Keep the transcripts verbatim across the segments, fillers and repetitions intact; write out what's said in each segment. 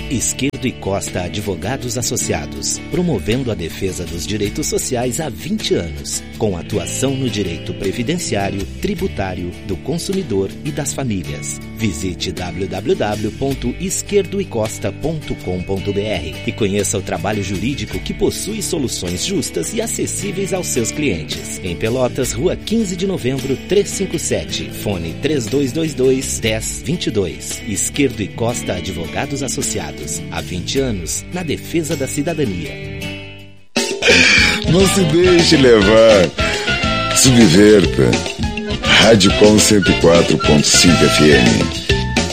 Izquierdo e Costa Advogados Associados, promovendo a defesa dos direitos sociais há vinte anos, com atuação no direito previdenciário, tributário, do consumidor e das famílias. Visite w w w ponto izquierdo e costa ponto com ponto b r e conheça o trabalho jurídico que possui soluções justas e acessíveis aos seus clientes. Em Pelotas, Rua quinze de Novembro, trezentos e cinquenta e sete, fone três dois dois dois, um zero dois dois. Izquierdo e Costa Advogados Associados. Há vinte anos, na defesa da cidadania. Não se deixe levar. Subverta. Rádio Com cento e quatro ponto cinco F M.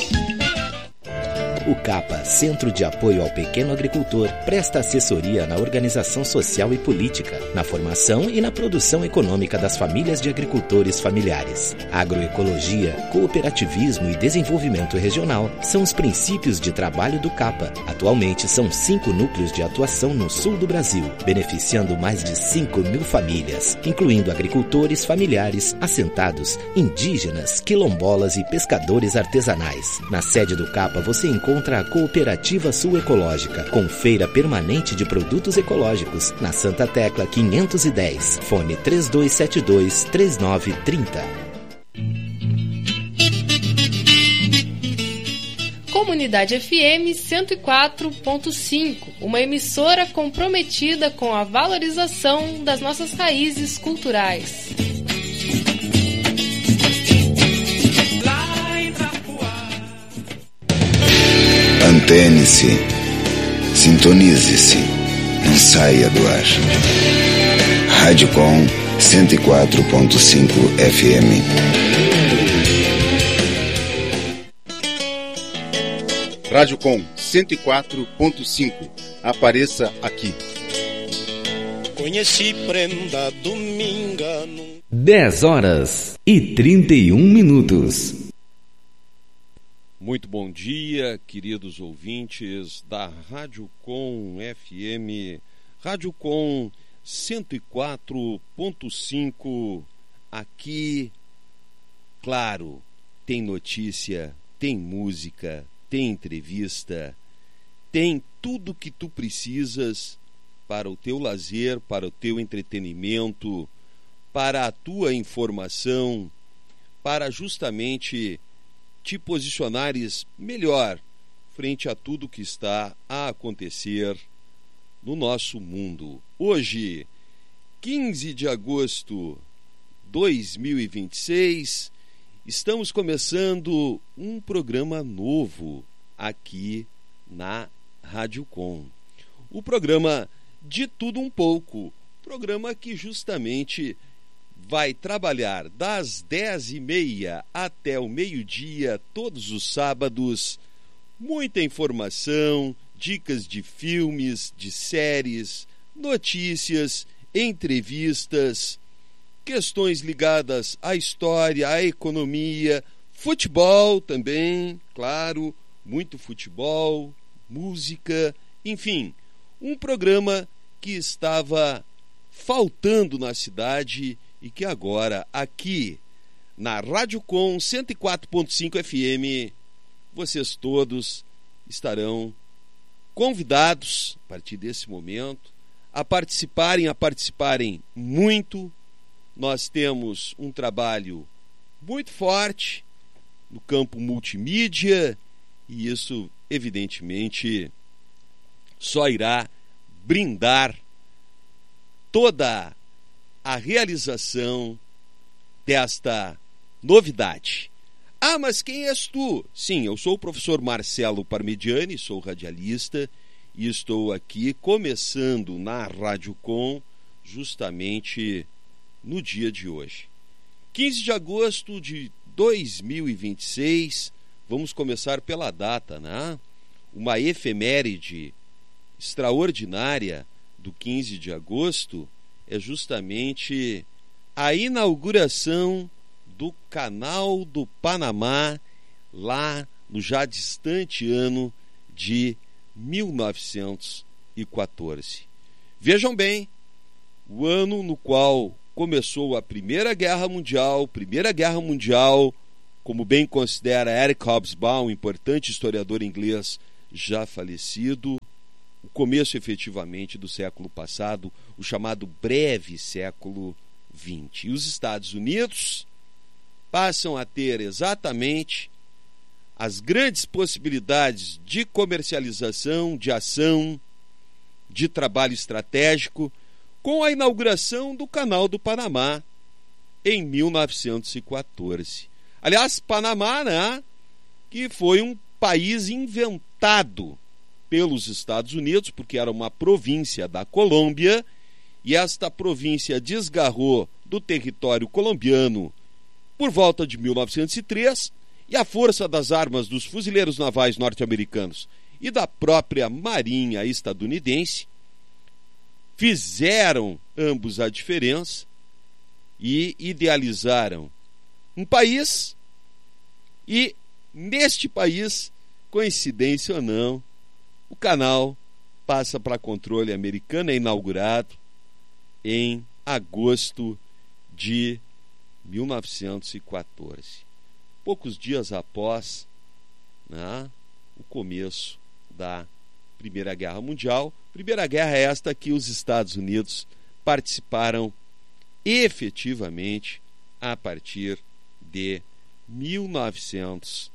O CAPA, Centro de Apoio ao Pequeno Agricultor, presta assessoria na organização social e política, na formação e na produção econômica das famílias de agricultores familiares. Agroecologia, cooperativismo e desenvolvimento regional são os princípios de trabalho do CAPA. Atualmente são cinco núcleos de atuação no sul do Brasil, beneficiando mais de cinco mil famílias, incluindo agricultores familiares, assentados, indígenas, quilombolas e pescadores artesanais. Na sede do CAPA você encontra Contra a Cooperativa Sul Ecológica, com feira permanente de produtos ecológicos, na Santa Tecla quinhentos e dez, fone três dois sete dois, três nove três zero. Comunidade F M cento e quatro ponto cinco, uma emissora comprometida com a valorização das nossas raízes culturais. Antene-se, sintonize-se, não saia do ar. Rádio Com cento e quatro ponto cinco F M. Rádio Com cento e quatro ponto cinco. Apareça aqui. Conheci prenda dominga. dez horas e trinta e um minutos. Muito bom dia, queridos ouvintes da Rádio Com F M, Rádio Com cento e quatro ponto cinco, aqui, claro, tem notícia, tem música, tem entrevista, tem tudo que tu precisas para o teu lazer, para o teu entretenimento, para a tua informação, para justamente te posicionares melhor frente a tudo que está a acontecer no nosso mundo. Hoje, quinze de agosto de dois mil e vinte e seis, estamos começando um programa novo aqui na Rádio Com. O programa De Tudo Um Pouco, programa que justamente vai trabalhar das dez e meia até o meio-dia, todos os sábados. Muita informação, dicas de filmes, de séries, notícias, entrevistas, questões ligadas à história, à economia, futebol também, claro, muito futebol, música, enfim, um programa que estava faltando na cidade e que agora, aqui na Rádio Com cento e quatro ponto cinco F M, vocês todos estarão convidados, a partir desse momento, a participarem, a participarem muito. Nós temos um trabalho muito forte no campo multimídia e isso, evidentemente, só irá brindar toda a realização desta novidade. Ah, mas quem és tu? Sim, eu sou o professor Marcelo Parmigiani, sou radialista e estou aqui começando na Rádio Com justamente no dia de hoje. quinze de agosto de dois mil e vinte e seis, vamos começar pela data, né? Uma efeméride extraordinária do quinze de agosto é justamente a inauguração do Canal do Panamá, lá no já distante ano de mil novecentos e quatorze. Vejam bem, o ano no qual começou a Primeira Guerra Mundial, Primeira Guerra Mundial, como bem considera Eric Hobsbawm, importante historiador inglês, já falecido, o começo efetivamente do século passado, o chamado breve século vinte. E os Estados Unidos passam a ter exatamente as grandes possibilidades de comercialização, de ação, de trabalho estratégico, com a inauguração do Canal do Panamá em mil novecentos e quatorze. Aliás, Panamá, né, que foi um país inventado pelos Estados Unidos, porque era uma província da Colômbia, e esta província desgarrou do território colombiano por volta de mil novecentos e três, e a força das armas dos fuzileiros navais norte-americanos e da própria marinha estadunidense fizeram ambos a diferença e idealizaram um país, e neste país, coincidência ou não, o canal passa para controle americano, é inaugurado em agosto de mil novecentos e quatorze, poucos dias após, né, o começo da Primeira Guerra Mundial. Primeira Guerra esta que os Estados Unidos participaram efetivamente a partir de mil novecentos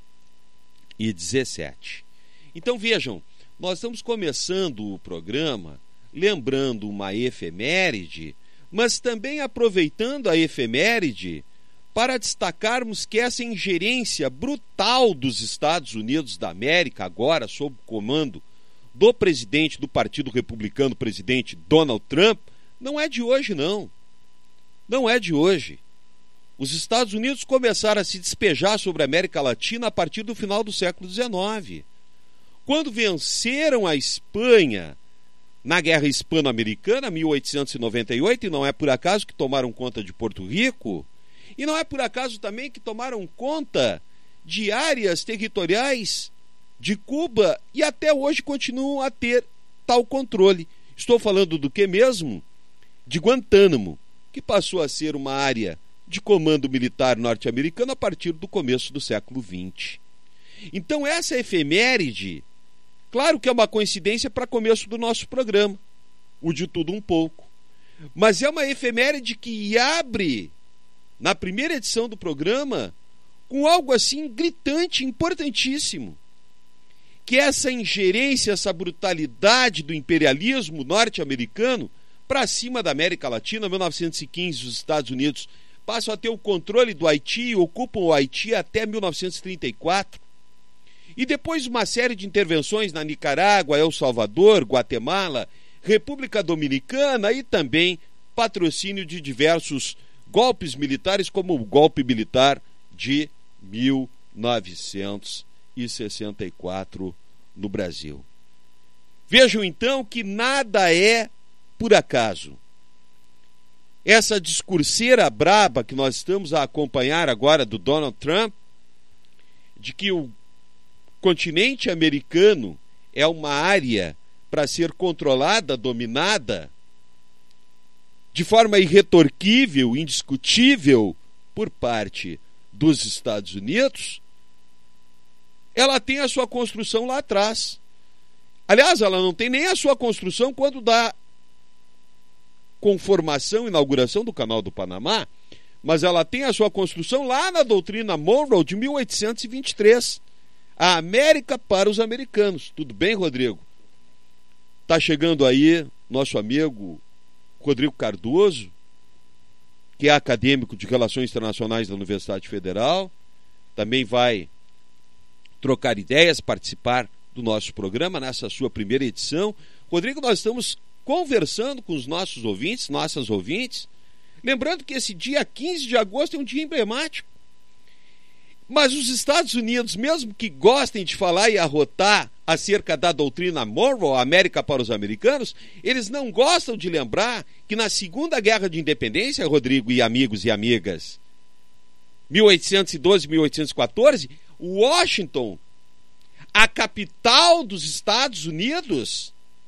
e dezessete. Então vejam, nós estamos começando o programa lembrando uma efeméride, mas também aproveitando a efeméride para destacarmos que essa ingerência brutal dos Estados Unidos da América, agora sob o comando do presidente do Partido Republicano, presidente Donald Trump, não é de hoje não. Não é de hoje. Os Estados Unidos começaram a se despejar sobre a América Latina a partir do final do século dezenove. Quando venceram a Espanha na Guerra Hispano-Americana, mil oitocentos e noventa e oito, e não é por acaso que tomaram conta de Porto Rico, e não é por acaso também que tomaram conta de áreas territoriais de Cuba e até hoje continuam a ter tal controle. Estou falando do que mesmo? De Guantánamo, que passou a ser uma área de comando militar norte-americano a partir do começo do século vinte. Então essa efeméride, claro que é uma coincidência para começo do nosso programa, o de tudo um pouco, mas é uma efeméride que abre, na primeira edição do programa, com algo assim gritante, importantíssimo, que é essa ingerência, essa brutalidade do imperialismo norte-americano para cima da América Latina. Em mil novecentos e quinze, os Estados Unidos passam a ter o controle do Haiti e ocupam o Haiti até mil novecentos e trinta e quatro. E depois uma série de intervenções na Nicarágua, El Salvador, Guatemala, República Dominicana e também patrocínio de diversos golpes militares, como o golpe militar de mil novecentos e sessenta e quatro no Brasil. Vejam então que nada é por acaso. Essa discurseira braba que nós estamos a acompanhar agora do Donald Trump, de que o continente americano é uma área para ser controlada, dominada, de forma irretorquível, indiscutível, por parte dos Estados Unidos, ela tem a sua construção lá atrás. Aliás, ela não tem nem a sua construção quando dá conformação, inauguração do Canal do Panamá, mas ela tem a sua construção lá na doutrina Monroe de mil oitocentos e vinte e três. A América para os americanos. Tudo bem, Rodrigo? Está chegando aí nosso amigo Rodrigo Cardoso, que é acadêmico de Relações Internacionais da Universidade Federal, também vai trocar ideias, participar do nosso programa nessa sua primeira edição. Rodrigo, nós estamos conversando com os nossos ouvintes, nossas ouvintes, lembrando que esse dia quinze de agosto é um dia emblemático. Mas os Estados Unidos, mesmo que gostem de falar e arrotar acerca da doutrina Monroe, América para os americanos, eles não gostam de lembrar que na Segunda Guerra de Independência, Rodrigo e amigos e amigas, mil oitocentos e doze, mil oitocentos e quatorze, Washington, a capital dos Estados Unidos,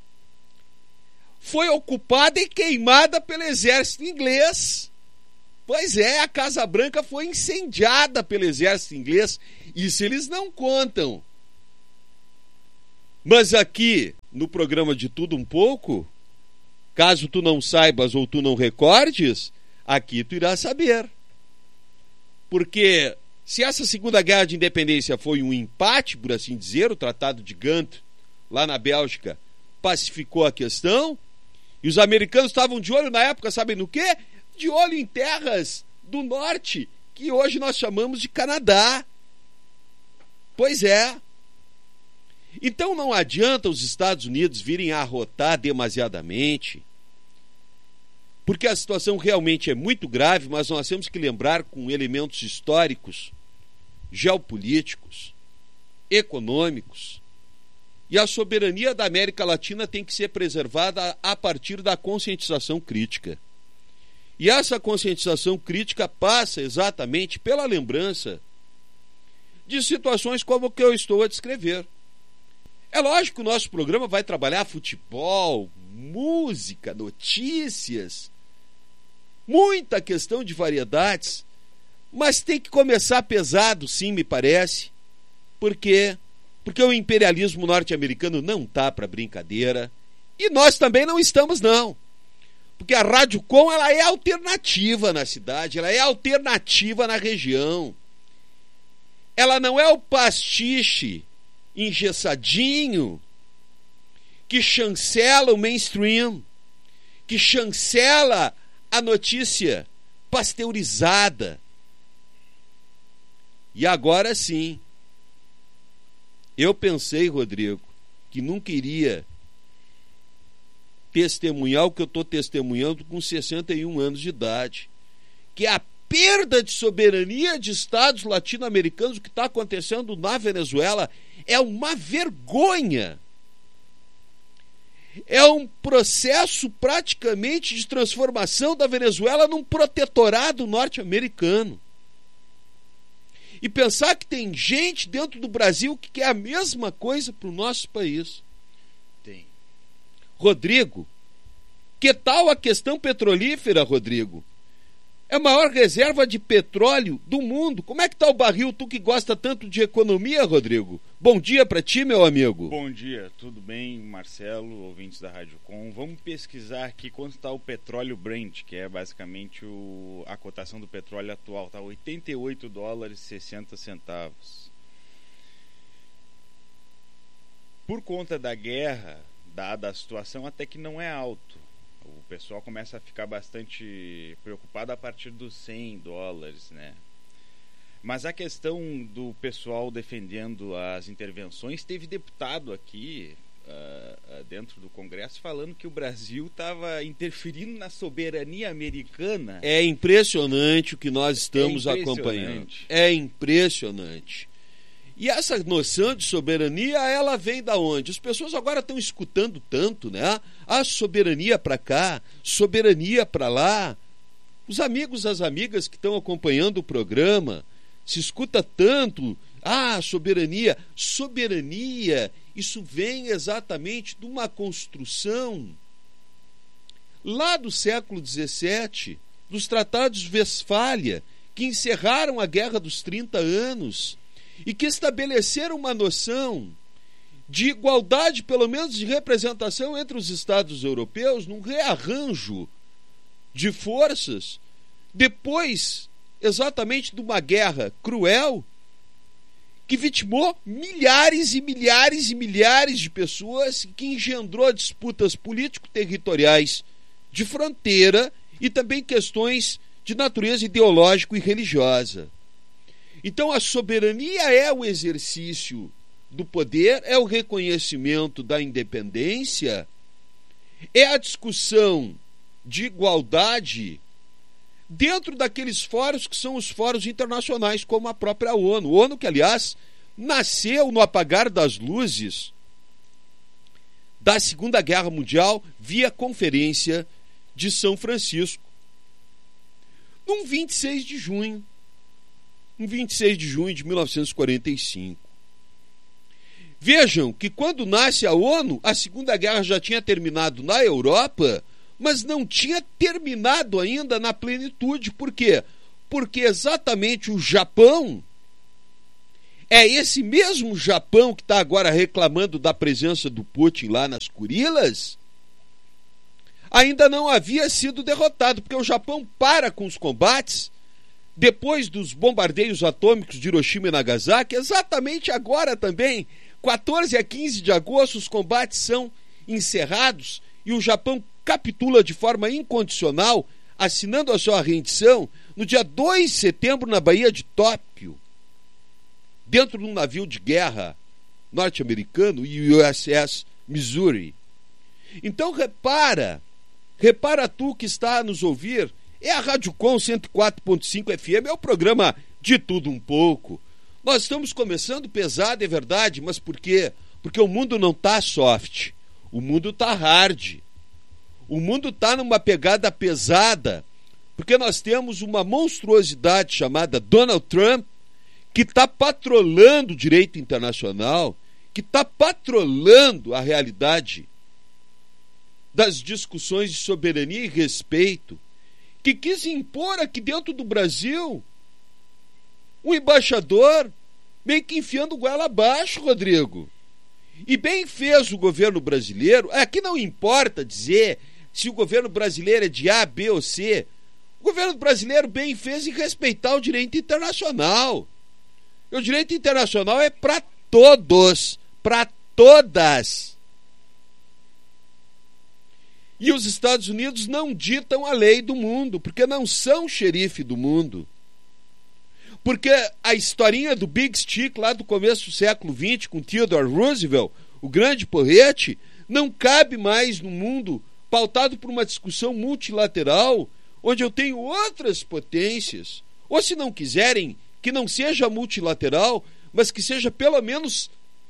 foi ocupada e queimada pelo exército inglês. Pois é, a Casa Branca foi incendiada pelo exército inglês. Isso eles não contam. Mas aqui, no programa de Tudo Um Pouco, caso tu não saibas ou tu não recordes, aqui tu irás saber. Porque se essa Segunda Guerra de Independência foi um empate, por assim dizer, o Tratado de Gant, lá na Bélgica, pacificou a questão, e os americanos estavam de olho na época, sabem no quê? De olho em terras do norte, que hoje nós chamamos de Canadá. Pois é. Então não adianta os Estados Unidos virem a arrotar demasiadamente, porque a situação realmente é muito grave, mas nós temos que lembrar com elementos históricos, geopolíticos, econômicos, e a soberania da América Latina tem que ser preservada a partir da conscientização crítica. E essa conscientização crítica passa exatamente pela lembrança de situações como o que eu estou a descrever. É lógico que o nosso programa vai trabalhar futebol, música, notícias, muita questão de variedades, mas tem que começar pesado, sim, me parece, porque porque o imperialismo norte-americano não está para brincadeira, e nós também não estamos, não. Porque a Rádio Com, ela é alternativa na cidade, ela é alternativa na região. Ela não é o pastiche engessadinho que chancela o mainstream, que chancela a notícia pasteurizada. E agora sim, eu pensei, Rodrigo, que nunca iria testemunhar o que eu estou testemunhando com sessenta e um anos de idade, que é a perda de soberania de estados latino-americanos. O que está acontecendo na Venezuela é uma vergonha. É um processo praticamente de transformação da Venezuela num protetorado norte-americano. E pensar que tem gente dentro do Brasil que quer a mesma coisa para o nosso país. Tem. Rodrigo, que tal a questão petrolífera, Rodrigo? É a maior reserva de petróleo do mundo. Como é que está o barril, tu que gosta tanto de economia, Rodrigo? Bom dia para ti, meu amigo. Bom dia, tudo bem, Marcelo, ouvintes da Rádio Com. Vamos pesquisar aqui quanto está o petróleo Brent, que é basicamente o, a cotação do petróleo atual. Está oitenta e oito dólares e sessenta centavos. Por conta da guerra, dada a situação, até que não é alto. O pessoal começa a ficar bastante preocupado a partir dos cem dólares, né? Mas a questão do pessoal defendendo as intervenções, teve deputado aqui uh, uh, dentro do Congresso falando que o Brasil estava interferindo na soberania americana. É impressionante o que nós estamos é acompanhando. É impressionante. E essa noção de soberania, ela vem da onde? As pessoas agora estão escutando tanto, né? A soberania para cá, soberania para lá. Os amigos, as amigas que estão acompanhando o programa, se escuta tanto, ah, soberania. Soberania, isso vem exatamente de uma construção lá do século dezessete, dos tratados de Westfália, que encerraram a Guerra dos trinta anos, e que estabeleceram uma noção de igualdade, pelo menos de representação entre os Estados europeus, num rearranjo de forças, depois exatamente de uma guerra cruel que vitimou milhares e milhares e milhares de pessoas, que engendrou disputas político-territoriais de fronteira e também questões de natureza ideológica e religiosa. Então a soberania é o exercício do poder, é o reconhecimento da independência, é a discussão de igualdade dentro daqueles fóruns que são os fóruns internacionais, como a própria ONU. A ONU que, aliás, nasceu no apagar das luzes da Segunda Guerra Mundial via Conferência de São Francisco, num vinte e seis de junho. Em vinte e seis de junho de mil novecentos e quarenta e cinco. Vejam que quando nasce a ONU, a Segunda Guerra já tinha terminado na Europa, mas não tinha terminado ainda na plenitude. Por quê? Porque exatamente o Japão É esse mesmo Japão que está agora reclamando da presença do Putin lá nas Kurilas? Ainda não havia sido derrotado, porque o Japão para com os combates depois dos bombardeios atômicos de Hiroshima e Nagasaki. Exatamente agora também, quatorze a quinze de agosto, os combates são encerrados e o Japão capitula de forma incondicional, assinando a sua rendição no dia dois de setembro na Baía de Tóquio, dentro de um navio de guerra norte-americano, o U S S Missouri. Então repara, repara tu que está a nos ouvir, é a Rádio Com cento e quatro ponto cinco F M, é o programa de tudo um pouco. Nós estamos começando pesado, é verdade, mas por quê? Porque o mundo não está soft, o mundo está hard. O mundo está numa pegada pesada, porque nós temos uma monstruosidade chamada Donald Trump, que está patrolando o direito internacional, que está patrolando a realidade das discussões de soberania e respeito, que quis impor aqui dentro do Brasil um embaixador meio que enfiando goela abaixo, Rodrigo. E bem fez o governo brasileiro. Aqui não importa dizer se o governo brasileiro é de A, B ou C. O governo brasileiro bem fez em respeitar o direito internacional. E o direito internacional é para todos, para todas. E os Estados Unidos não ditam a lei do mundo, porque não são xerife do mundo. Porque a historinha do Big Stick lá do começo do século vinte com Theodore Roosevelt, o grande porrete, não cabe mais no mundo pautado por uma discussão multilateral, onde eu tenho outras potências, ou se não quiserem, que não seja multilateral, mas que seja pelo menos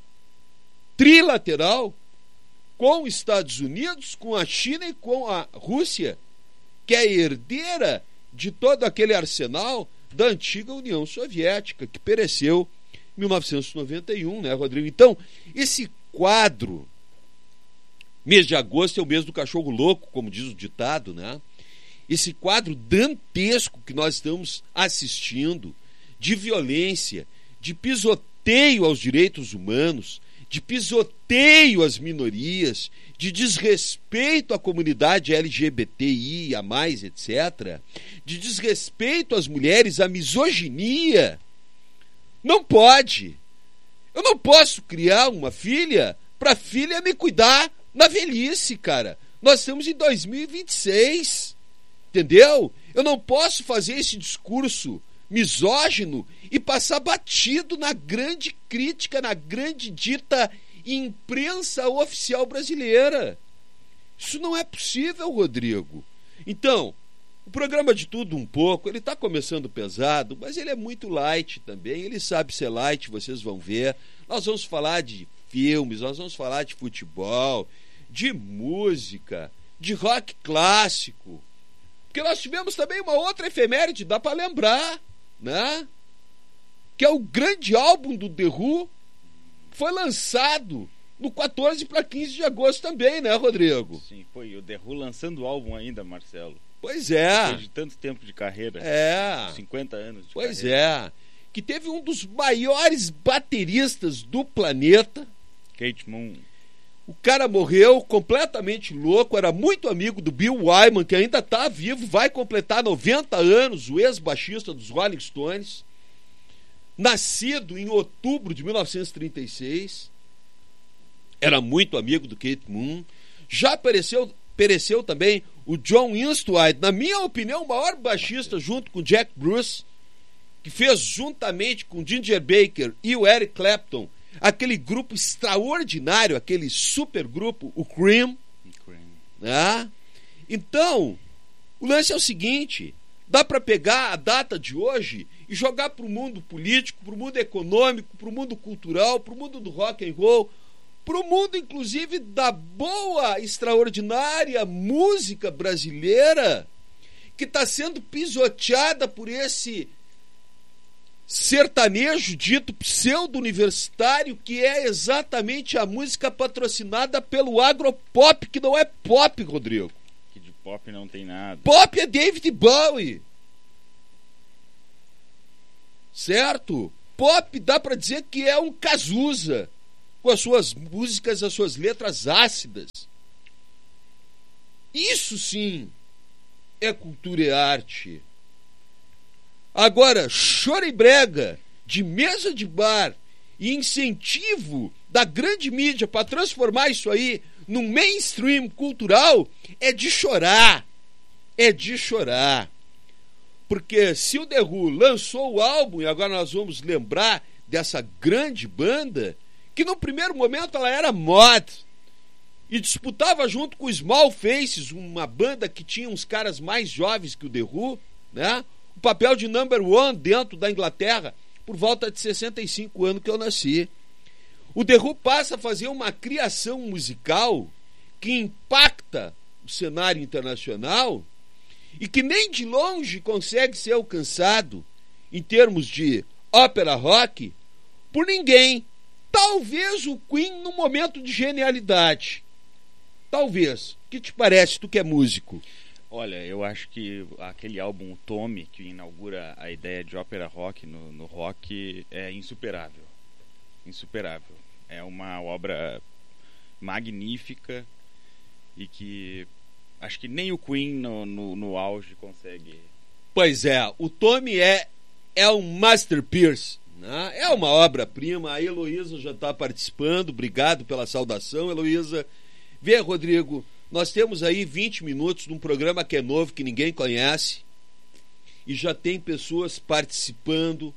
trilateral, com os Estados Unidos, com a China e com a Rússia, que é a herdeira de todo aquele arsenal da antiga União Soviética, que pereceu em mil novecentos e noventa e um, né, Rodrigo? Então, esse quadro, mês de agosto é o mês do cachorro louco, como diz o ditado, né? Esse quadro dantesco que nós estamos assistindo, de violência, de pisoteio aos direitos humanos, de pisoteio às minorias, de desrespeito à comunidade L G B T I a mais, etcétera, de desrespeito às mulheres, à misoginia. Não pode. Eu não posso criar uma filha para a filha me cuidar na velhice, cara. Nós estamos em dois mil e vinte e seis, entendeu? Eu não posso fazer esse discurso misógino e passar batido na grande crítica, na grande dita imprensa oficial brasileira. Isso não é possível, Rodrigo. Então, o programa de tudo um pouco, ele está começando pesado, mas ele é muito light também, ele sabe ser light, vocês vão ver. Nós vamos falar de filmes, nós vamos falar de futebol, de música, de rock clássico, porque nós tivemos também uma outra efeméride, dá para lembrar, né? Que é o grande álbum do The Who, que foi lançado no quatorze para quinze de agosto também, né, Rodrigo? Sim, foi o The Who lançando o álbum ainda, Marcelo. Pois é. Depois de tanto tempo de carreira. É. cinquenta anos de pois carreira. Pois é. Que teve um dos maiores bateristas do planeta. Keith Moon. O cara morreu completamente louco, era muito amigo do Bill Wyman, que ainda está vivo, vai completar noventa anos, o ex-baixista dos Rolling Stones, nascido em outubro de mil novecentos e trinta e seis, era muito amigo do Keith Moon. Já apareceu, pereceu também o John Eastwood, na minha opinião, o maior baixista junto com Jack Bruce, que fez juntamente com Ginger Baker e o Eric Clapton aquele grupo extraordinário, aquele super grupo, o Cream. Cream. Né? Então, o lance é o seguinte, dá para pegar a data de hoje e jogar para o mundo político, para o mundo econômico, para o mundo cultural, para o mundo do rock and roll, para o mundo inclusive da boa, extraordinária música brasileira, que está sendo pisoteada por esse sertanejo dito pseudo-universitário, que é exatamente a música patrocinada pelo agropop, que não é pop, Rodrigo. Que de pop não tem nada. Pop é David Bowie. Certo? pop dá para dizer que é um Cazuza, com as suas músicas, as suas letras ácidas. Isso sim é cultura e arte. Agora, choro e brega de mesa de bar e incentivo da grande mídia para transformar isso aí num mainstream cultural é de chorar. É de chorar. Porque se o The Who lançou o álbum, e agora nós vamos lembrar dessa grande banda, que no primeiro momento ela era mod e disputava junto com o Small Faces, uma banda que tinha uns caras mais jovens que o The Who, né? O papel de number one dentro da Inglaterra, por volta de sessenta e cinco anos que eu nasci. O The Who passa a fazer uma criação musical que impacta o cenário internacional e que nem de longe consegue ser alcançado em termos de ópera rock por ninguém. Talvez o Queen num momento de genialidade. Talvez. O que te parece, tu que é músico? Olha, eu acho que aquele álbum Tommy, que inaugura a ideia de ópera rock no, no rock, é insuperável. Insuperável. É uma obra magnífica e que acho que nem o Queen no, no, no auge consegue. Pois é, o Tommy é, é um masterpiece, né? É uma obra-prima. A Heloísa já está participando. Obrigado pela saudação, Heloísa. Vê, Rodrigo, nós temos aí vinte minutos de um programa que é novo, que ninguém conhece, e já tem pessoas participando.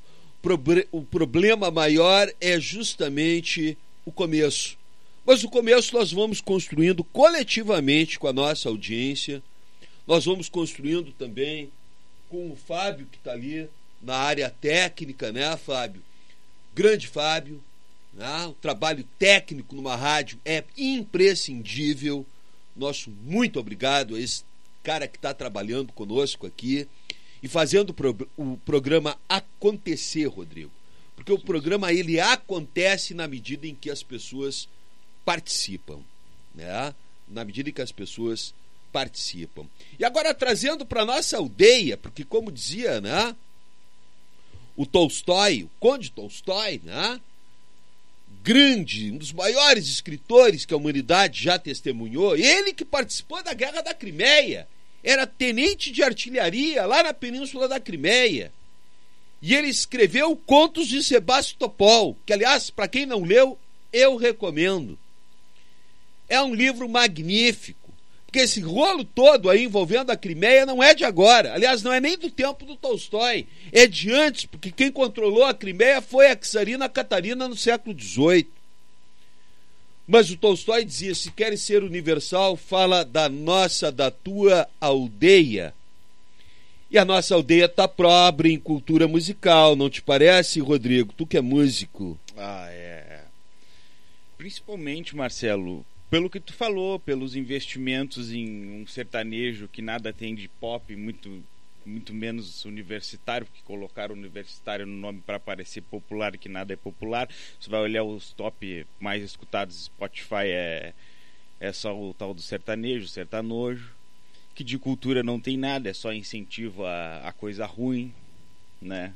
O problema maior é justamente o começo. Mas o começo nós vamos construindo coletivamente com a nossa audiência. Nós vamos construindo também com o Fábio, que está ali na área técnica, né, Fábio? Grande Fábio, né? O trabalho técnico numa rádio é imprescindível. Nosso muito obrigado a esse cara que está trabalhando conosco aqui e fazendo o programa acontecer, Rodrigo. Porque o programa ele acontece na medida em que as pessoas participam, né? Na medida em que as pessoas participam. E agora trazendo para nossa aldeia, porque como dizia, né, o Tolstói, o Conde Tolstói, né, grande, um dos maiores escritores que a humanidade já testemunhou, ele que participou da Guerra da Crimeia, era tenente de artilharia lá na Península da Crimeia, e ele escreveu Contos de Sebastopol, que aliás, para quem não leu, eu recomendo. É um livro magnífico, porque esse rolo todo aí envolvendo a Crimeia não é de agora. Aliás, não é nem do tempo do Tolstói, é de antes, porque quem controlou a Crimeia foi a Czarina Catarina no século dezoito. Mas o Tolstói dizia, se queres ser universal, fala da nossa, da tua aldeia. E a nossa aldeia está pobre em cultura musical, não te parece, Rodrigo? Tu que é músico. Ah, é. Principalmente, Marcelo, pelo que tu falou, pelos investimentos em um sertanejo que nada tem de pop, muito, muito menos universitário, porque colocaram universitário no nome para parecer popular, que nada é popular. Você vai olhar os top mais escutados do Spotify, é, é só o tal do sertanejo, sertanojo, que de cultura não tem nada, é só incentivo a, a coisa ruim, né?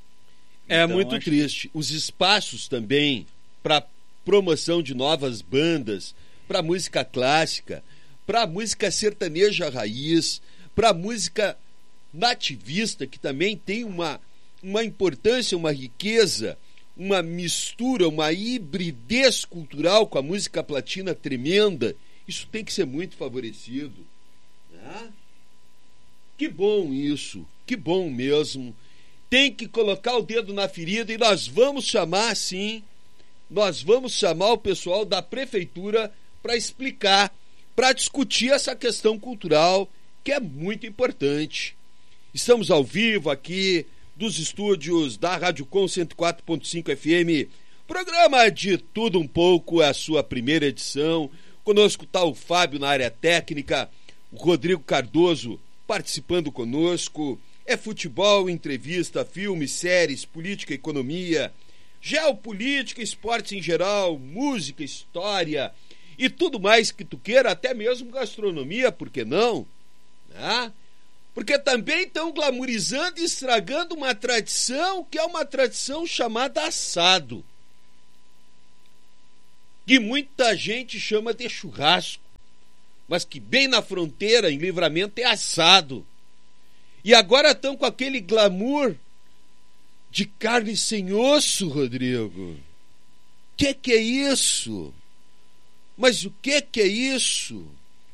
É então, muito acho... triste. Os espaços também para promoção de novas bandas, para música clássica, para música sertaneja raiz, para música nativista, que também tem uma, uma importância, uma riqueza, uma mistura, uma hibridez cultural com a música platina tremenda. Isso tem que ser muito favorecido, né? Que bom isso, que bom mesmo. Tem que colocar o dedo na ferida e nós vamos chamar, sim, nós vamos chamar o pessoal da prefeitura para explicar, para discutir essa questão cultural que é muito importante. Estamos ao vivo aqui dos estúdios da Rádio Com cento e quatro ponto cinco F M, programa de tudo um pouco, é a sua primeira edição. Conosco está o Fábio na área técnica, o Rodrigo Cardoso participando conosco. É futebol, entrevista, filmes, séries, política, economia, geopolítica, esportes em geral, música, história e tudo mais que tu queira, até mesmo gastronomia, por que não? Né? Porque também estão glamourizando e estragando uma tradição que é uma tradição chamada assado. Que muita gente chama de churrasco, mas que bem na fronteira, em Livramento, é assado. E agora estão com aquele glamour de carne sem osso, Rodrigo. Que que é isso? Mas o que que é isso?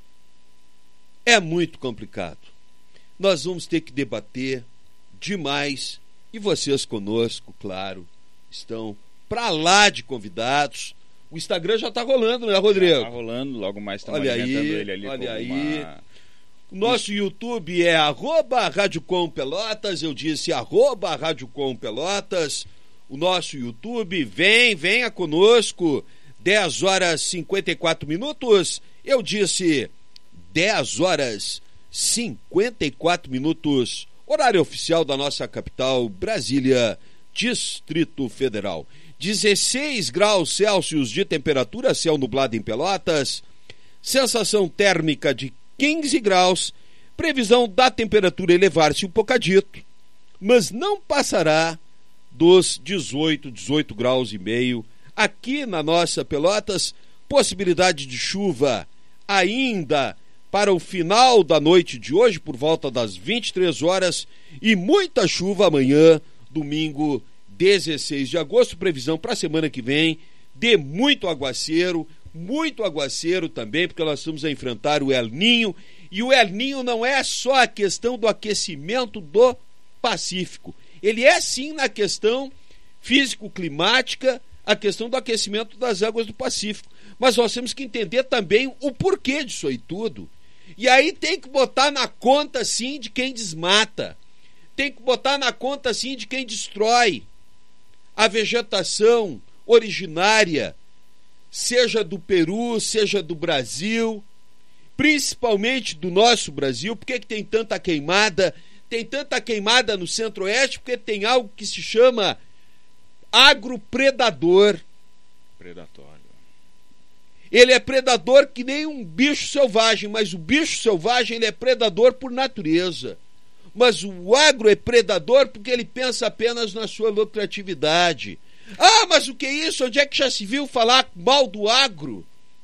É muito complicado. Nós vamos ter que debater demais, e vocês conosco, claro, estão pra lá de convidados. O Instagram já tá rolando, né, Rodrigo? Já tá rolando, logo mais estamos olha alimentando aí, ele ali. Olha aí. Uma... O nosso YouTube é arroba Rádio Com Pelotas, eu disse arroba Rádio Com Pelotas. O nosso YouTube, vem, venha conosco, dez horas e cinquenta e quatro minutos, eu disse dez horas e cinquenta e quatro minutos, horário oficial da nossa capital, Brasília, Distrito Federal. dezesseis graus Celsius de temperatura, céu nublado em Pelotas, sensação térmica de quinze graus, previsão da temperatura elevar-se um bocadito, mas não passará dos dezoito, dezoito graus e meio. Aqui na nossa Pelotas, possibilidade de chuva ainda para o final da noite de hoje, por volta das vinte e três horas, e muita chuva amanhã, domingo, dezesseis de agosto, previsão para a semana que vem, de muito aguaceiro, muito aguaceiro também, porque nós estamos a enfrentar o El Niño, e o El Niño não é só a questão do aquecimento do Pacífico, ele é sim na questão físico-climática, a questão do aquecimento das águas do Pacífico, mas nós temos que entender também o porquê disso aí tudo, e aí tem que botar na conta sim de quem desmata, tem que botar na conta sim de quem destrói a vegetação originária, seja do Peru, seja do Brasil, principalmente do nosso Brasil. Por que que tem tanta queimada? Tem tanta queimada no Centro-Oeste porque tem algo que se chama agropredador. Predatório. Ele é predador que nem um bicho selvagem, mas o bicho selvagem ele é predador por natureza. Mas o agro é predador porque ele pensa apenas na sua lucratividade. Ah, mas o que é isso? Onde é que já se viu falar mal do agro?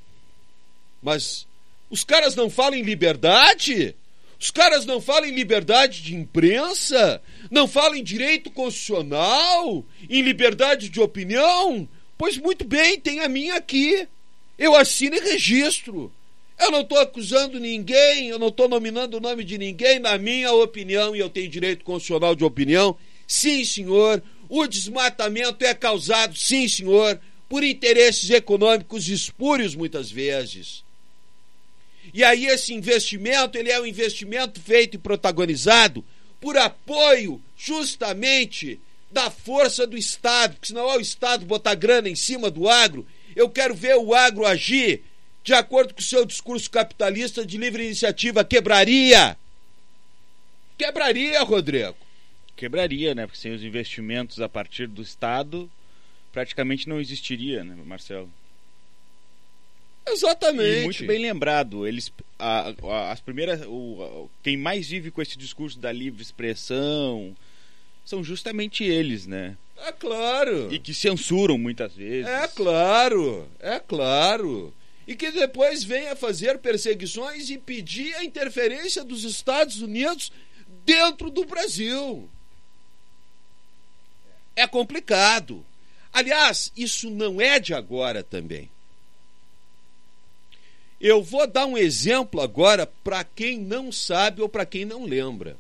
Mas os caras não falam em liberdade? Os caras não falam em liberdade de imprensa? Não falam em direito constitucional? Em liberdade de opinião? Pois muito bem, tem a minha aqui. Eu assino e registro. Eu não estou acusando ninguém, eu não estou nominando o nome de ninguém, na minha opinião, e eu tenho direito constitucional de opinião, sim, senhor, o desmatamento é causado, sim, senhor, por interesses econômicos espúrios, muitas vezes. E aí esse investimento, ele é um investimento feito e protagonizado por apoio, justamente, da força do Estado, porque senão é o Estado botar grana em cima do agro. Eu quero ver o agro agir de acordo com o seu discurso capitalista de livre iniciativa. Quebraria. Quebraria, Rodrigo. Quebraria, né? Porque sem os investimentos a partir do Estado, praticamente não existiria, né, Marcelo? Exatamente. E muito bem lembrado. Eles, a, a, as primeiras, o, quem mais vive com esse discurso da livre expressão são justamente eles, né? É claro. E que censuram muitas vezes. É claro, é claro. E que depois vem a fazer perseguições e pedir a interferência dos Estados Unidos dentro do Brasil. É complicado. Aliás, isso não é de agora também. Eu vou dar um exemplo agora para quem não sabe ou para quem não lembra.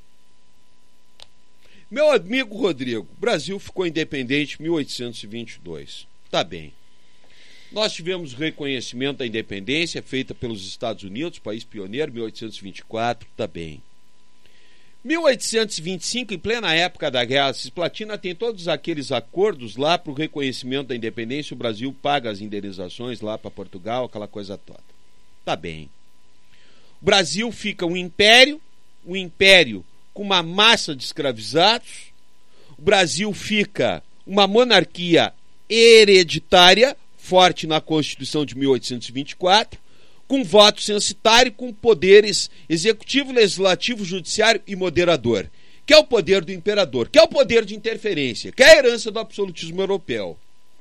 Meu amigo Rodrigo, o Brasil ficou independente em mil oitocentos e vinte e dois. Tá bem. Nós tivemos reconhecimento da independência feita pelos Estados Unidos, país pioneiro, mil oitocentos e vinte e quatro, tá bem. mil oitocentos e vinte e cinco, em plena época da Guerra Cisplatina, tem todos aqueles acordos lá para o reconhecimento da independência, o Brasil paga as indenizações lá para Portugal, aquela coisa toda. Tá bem. O Brasil fica um império, um império com uma massa de escravizados, o Brasil fica uma monarquia hereditária, forte na Constituição de mil oitocentos e vinte e quatro, com voto censitário, com poderes executivo, legislativo, judiciário e moderador, que é o poder do imperador, que é o poder de interferência, que é a herança do absolutismo europeu.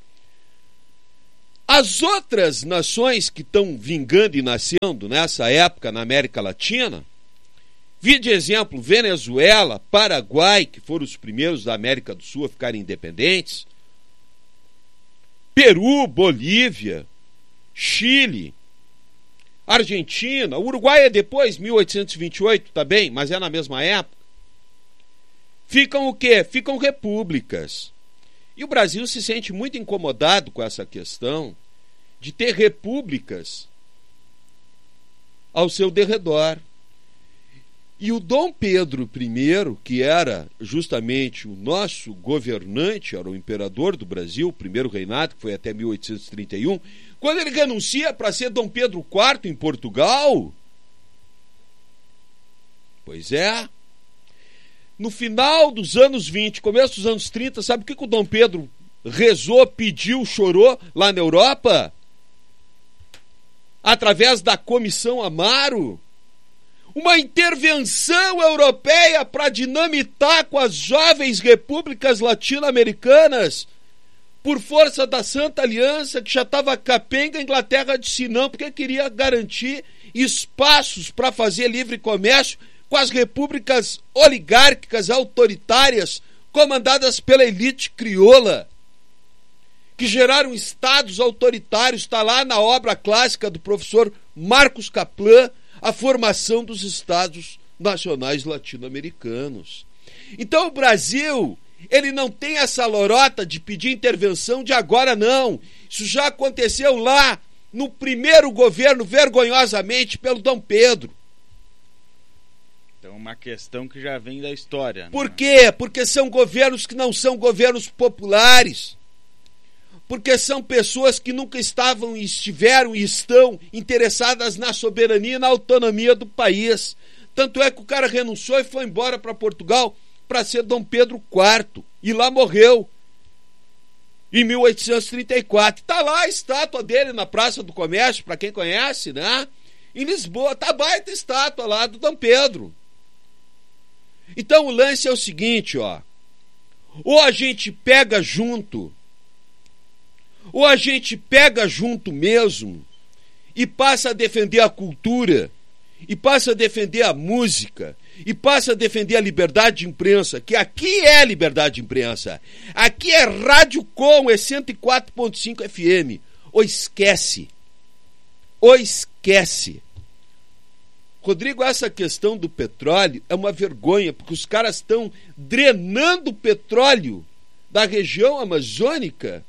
As outras nações que estão vingando e nascendo nessa época na América Latina, vi de exemplo Venezuela, Paraguai, que foram os primeiros da América do Sul a ficarem independentes, Peru, Bolívia, Chile, Argentina, Uruguai é depois, mil oitocentos e vinte e oito também, mas é na mesma época. Ficam o quê? Ficam repúblicas. E o Brasil se sente muito incomodado com essa questão de ter repúblicas ao seu derredor. E o Dom Pedro I, que era justamente o nosso governante, era o imperador do Brasil, o primeiro reinado, que foi até mil oitocentos e trinta e um, quando ele renuncia para ser Dom Pedro quarto em Portugal, pois é, no final dos anos vinte, começo dos anos trinta, sabe o que, que o Dom Pedro rezou, pediu, chorou lá na Europa? Através da Comissão Amaro, uma intervenção europeia para dinamitar com as jovens repúblicas latino-americanas, por força da Santa Aliança, que já estava capenga. A Inglaterra disse não, porque queria garantir espaços para fazer livre comércio com as repúblicas oligárquicas autoritárias comandadas pela elite crioula, que geraram estados autoritários. Está lá na obra clássica do professor Marcos Kaplan, a formação dos estados nacionais latino-americanos. Então o Brasil, ele não tem essa lorota de pedir intervenção de agora, não. Isso já aconteceu lá no primeiro governo, vergonhosamente, pelo Dom Pedro. Então, uma questão que já vem da história. Por né? quê? Porque são governos que não são governos populares. Porque são pessoas que nunca estavam, estiveram e estão interessadas na soberania e na autonomia do país. Tanto é que o cara renunciou e foi embora para Portugal para ser Dom Pedro quarto. E lá morreu, em mil oitocentos e trinta e quatro. Está lá a estátua dele na Praça do Comércio, para quem conhece, né? Em Lisboa, está a baita estátua lá do Dom Pedro. Então o lance é o seguinte, ó. Ou a gente pega junto, ou a gente pega junto mesmo e passa a defender a cultura, e passa a defender a música, e passa a defender a liberdade de imprensa, que aqui é liberdade de imprensa. Aqui é Rádio Com, é cento e quatro ponto cinco F M. Ou esquece. Ou esquece. Rodrigo, essa questão do petróleo é uma vergonha, porque os caras estão drenando o petróleo da região amazônica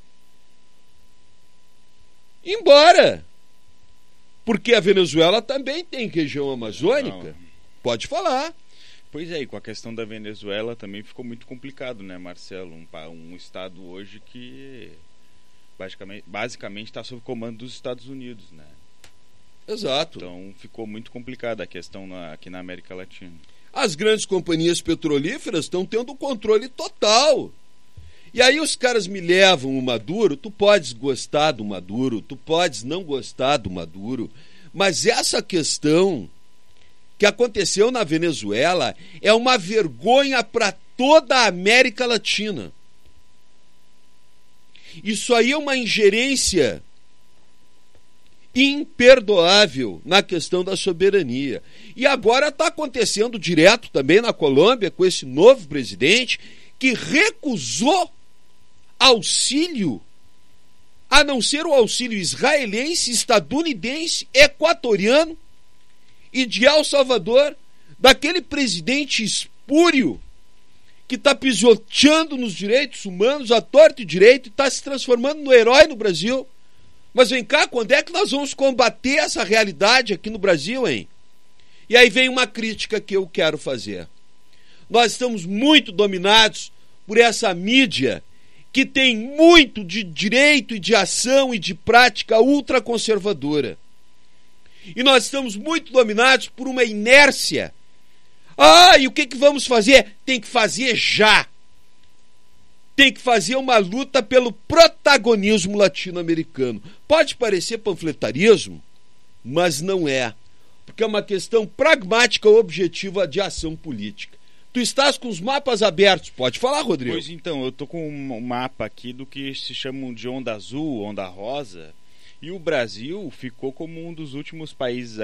embora. Porque a Venezuela também tem região amazônica. Não. Pode falar. Pois é, e com a questão da Venezuela também ficou muito complicado, né, Marcelo? Um, um estado hoje que basicamente basicamente está sob comando dos Estados Unidos, né? Exato. Então ficou muito complicada a questão na, aqui na América Latina. As grandes companhias petrolíferas estão tendo controle total. E aí os caras me levam o Maduro. Tu podes gostar do Maduro, tu podes não gostar do Maduro, mas essa questão que aconteceu na Venezuela é uma vergonha para toda a América Latina. Isso aí é uma ingerência imperdoável na questão da soberania. E agora está acontecendo direto também na Colômbia com esse novo presidente que recusou auxílio, a não ser o auxílio israelense, estadunidense, equatoriano e de El Salvador, daquele presidente espúrio que está pisoteando nos direitos humanos à torta e direito e está se transformando no herói no Brasil. Mas vem cá, quando é que nós vamos combater essa realidade aqui no Brasil, hein? E aí vem uma crítica que eu quero fazer. Nós estamos muito dominados por essa mídia que tem muito de direito e de ação e de prática ultraconservadora. E nós estamos muito dominados por uma inércia. Ah, e o que, que vamos fazer? Tem que fazer já. Tem que fazer uma luta pelo protagonismo latino-americano. Pode parecer panfletarismo, mas não é. Porque é uma questão pragmática ou objetiva de ação política. Tu estás com os mapas abertos, pode falar, Rodrigo. Pois então, eu tô com um mapa aqui do que se chamam de onda azul, onda rosa, e o Brasil ficou como um dos últimos países